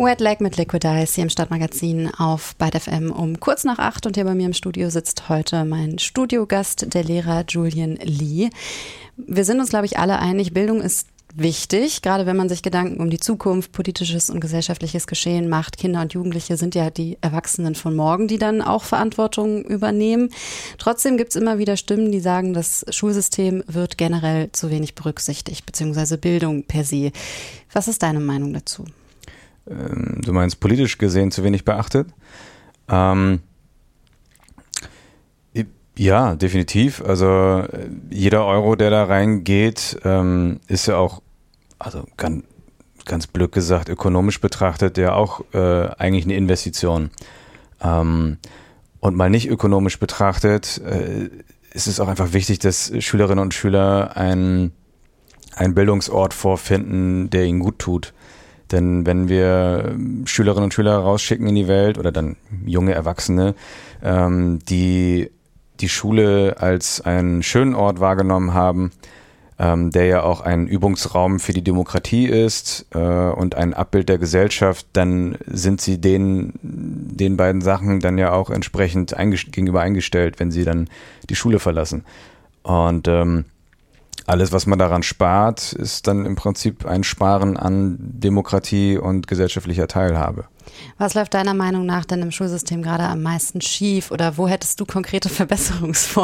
Wet Leg mit Liquidize hier im Stadtmagazin auf Byte FM um kurz nach 8 und hier bei mir im Studio sitzt heute mein Studiogast, der Lehrer Julian Lee. Wir sind uns, glaube ich, alle einig, Bildung ist wichtig, gerade wenn man sich Gedanken um die Zukunft, politisches und gesellschaftliches Geschehen macht. Kinder und Jugendliche sind ja die Erwachsenen von morgen, die dann auch Verantwortung übernehmen. Trotzdem gibt es immer wieder Stimmen, die sagen, das Schulsystem wird generell zu wenig berücksichtigt, beziehungsweise Bildung per se. Was ist deine Meinung dazu? Du meinst politisch gesehen zu wenig beachtet? Ja, definitiv. Also jeder Euro, der da reingeht, ist ja auch, also ganz blöd gesagt, ökonomisch betrachtet, ja auch eigentlich eine Investition. Und mal nicht ökonomisch betrachtet, ist es auch einfach wichtig, dass Schülerinnen und Schüler einen Bildungsort vorfinden, der ihnen gut tut. Denn wenn wir Schülerinnen und Schüler rausschicken in die Welt oder dann junge Erwachsene, die Schule als einen schönen Ort wahrgenommen haben, der ja auch ein Übungsraum für die Demokratie ist und ein Abbild der Gesellschaft, dann sind sie den beiden Sachen dann ja auch entsprechend gegenüber eingestellt, wenn sie dann die Schule verlassen. Und alles, was man daran spart, ist dann im Prinzip ein Sparen an Demokratie und gesellschaftlicher Teilhabe. Was läuft deiner Meinung nach denn im Schulsystem gerade am meisten schief oder wo hättest du konkrete Verbesserungsvorschläge?